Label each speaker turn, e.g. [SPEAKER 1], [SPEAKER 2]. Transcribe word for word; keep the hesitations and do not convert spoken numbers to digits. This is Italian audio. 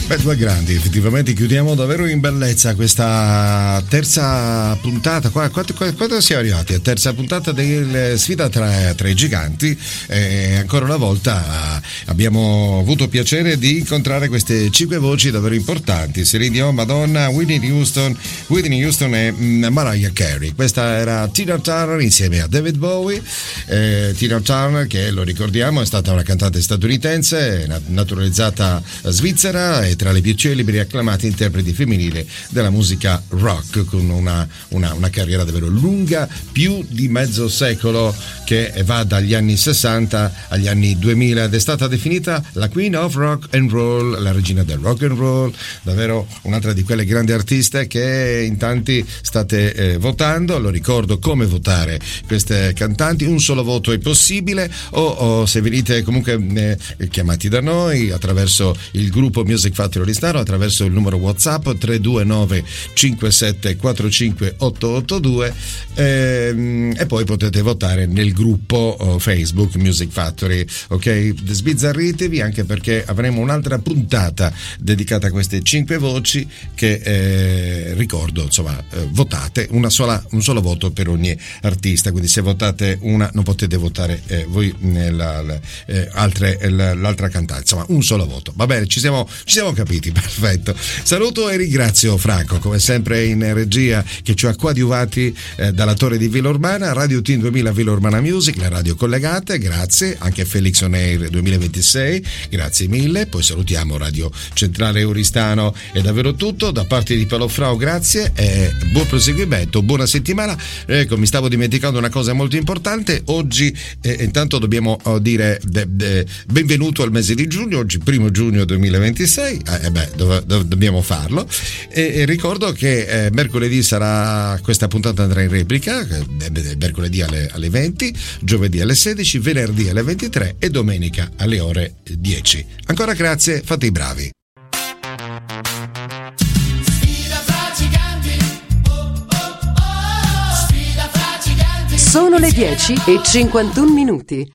[SPEAKER 1] Beh, due grandi, effettivamente chiudiamo davvero in bellezza questa terza puntata. Qua, quanto, quanto siamo arrivati? A terza puntata della sfida tra, tra i giganti. E ancora una volta abbiamo avuto piacere di incontrare queste cinque voci davvero importanti: Celine Dion, Madonna, Whitney Houston, Whitney Houston e Mariah Carey. Questa era Tina Turner insieme a David Bowie. eh, Tina Turner, che lo ricordiamo, è stata una cantante statunitense naturalizzata svizzera e tra le più celebri e acclamate interpreti femminili della musica rock, con una, una, una carriera davvero lunga, più di mezzo secolo, che va dagli anni sessanta agli anni duemila, ed è stata definita la Queen of Rock and Roll, la regina del rock and roll, davvero un'altra di quelle grandi artiste che in tanti state eh, votando. Lo ricordo come votare queste cantanti: un solo voto è possibile, o, o se venite comunque eh, chiamati da noi attraverso il gruppo Music Factory Oristano, attraverso il numero WhatsApp tre due nove cinque sette quattro cinque otto otto due, ehm, e poi potete votare nel gruppo oh, Facebook Music Factory. Ok, sbizzarritevi, anche perché avremo un'altra puntata dedicata a queste cinque voci che eh, ricordo, insomma, eh, votate una sola, un solo voto per ogni artista, quindi se votate una non potete votare eh, voi nella, la, eh, altre, l'altra cantante, insomma un solo voto. Va bene, ci siamo, ci siamo capiti, perfetto. Saluto e ringrazio Franco, come sempre in regia, che ci ha coadiuvati eh, dalla torre di Villa Urbana, Radio Team duemila Villa Urbana Music, le radio collegate, grazie, anche Felix On Air duemilaventisei, grazie mille. Poi salutiamo Radio Centrale Oristano. È davvero tutto da parte di Paolo Frau, grazie e buon proseguimento, buona settimana. Ecco, mi stavo dimenticando una cosa molto importante oggi, eh, intanto dobbiamo oh, dire de, de, benvenuto al mese di giugno, oggi primo giugno duemilaventisei, eh, beh, dov, dov, dobbiamo farlo, e, e ricordo che eh, mercoledì sarà, questa puntata andrà in replica, eh, mercoledì alle, alle venti, giovedì alle sedici, venerdì alle ventitré e domenica alle ore dieci. Ancora grazie, fate i bravi.
[SPEAKER 2] Sono le dieci e cinquantuno minuti.